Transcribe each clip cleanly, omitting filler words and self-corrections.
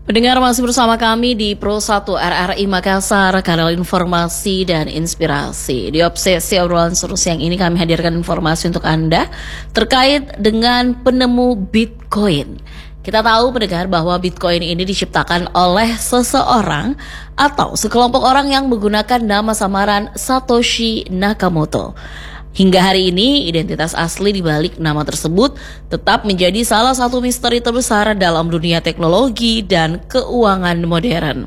Pendengar masih bersama kami di Pro 1 RRI Makassar, kanal informasi dan inspirasi. Di Obsesi Obrolan Seru siang ini kami hadirkan informasi untuk Anda terkait dengan penemu Bitcoin. Kita tahu pendengar bahwa Bitcoin ini diciptakan oleh seseorang atau sekelompok orang yang menggunakan nama samaran Satoshi Nakamoto. Hingga hari ini, identitas asli di balik nama tersebut tetap menjadi salah satu misteri terbesar dalam dunia teknologi dan keuangan modern.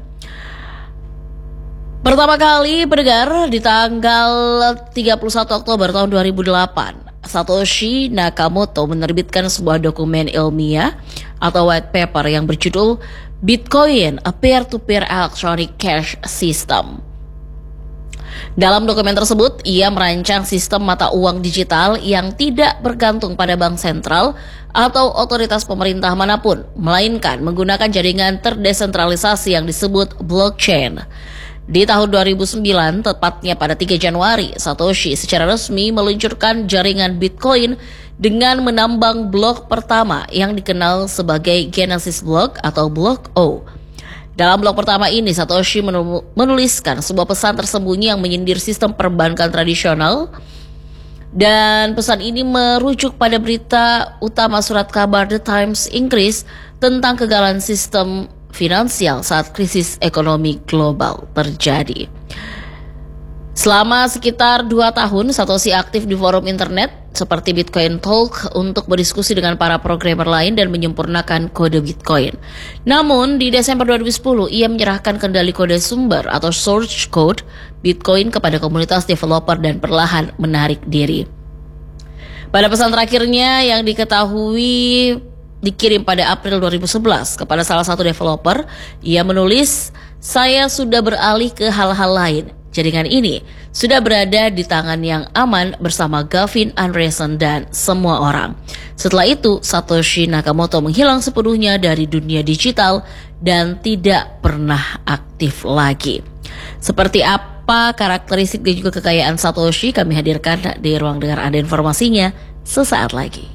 Pertama kali pendengar di tanggal 31 Oktober tahun 2008, Satoshi Nakamoto menerbitkan sebuah dokumen ilmiah atau white paper yang berjudul Bitcoin, a Peer-to-Peer Electronic Cash System. Dalam dokumen tersebut, ia merancang sistem mata uang digital yang tidak bergantung pada bank sentral atau otoritas pemerintah manapun, melainkan menggunakan jaringan terdesentralisasi yang disebut blockchain. Di tahun 2009, tepatnya pada 3 Januari, Satoshi secara resmi meluncurkan jaringan Bitcoin dengan menambang blok pertama yang dikenal sebagai Genesis Block atau Blok O. Dalam blok pertama ini, Satoshi menuliskan sebuah pesan tersembunyi yang menyindir sistem perbankan tradisional. Dan pesan ini merujuk pada berita utama surat kabar The Times Inggris tentang kegagalan sistem finansial saat krisis ekonomi global terjadi. Selama sekitar 2 tahun, Satoshi aktif di forum internet seperti Bitcoin Talk untuk berdiskusi dengan para programmer lain dan menyempurnakan kode Bitcoin. Namun, di Desember 2010, ia menyerahkan kendali kode sumber atau source code Bitcoin kepada komunitas developer dan perlahan menarik diri. Pada pesan terakhirnya yang diketahui dikirim pada April 2011 kepada salah satu developer, ia menulis, "Saya sudah beralih ke hal-hal lain. Jaringan ini sudah berada di tangan yang aman bersama Gavin Andresen dan semua orang." Setelah itu, Satoshi Nakamoto menghilang sepenuhnya dari dunia digital dan tidak pernah aktif lagi. Seperti apa karakteristik dan juga kekayaan Satoshi, kami hadirkan di ruang dengar Anda informasinya sesaat lagi.